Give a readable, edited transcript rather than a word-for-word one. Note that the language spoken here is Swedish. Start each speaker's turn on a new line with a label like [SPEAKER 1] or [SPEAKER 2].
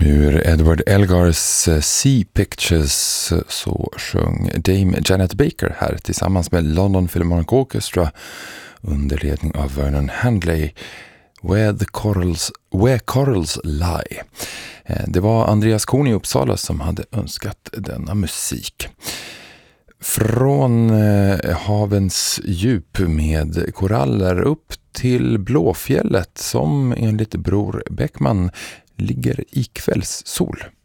[SPEAKER 1] Ur Edward Elgars Sea Pictures så sjöng Dame Janet Baker här tillsammans med London Philharmonic Orchestra under ledning av Vernon Handley, Where Corals Lie. Det var Andreas Korn i Uppsala som hade önskat denna musik. Från havens djup med koraller upp till Blåfjället som enligt Bror Bäckman ligger i kvällssol.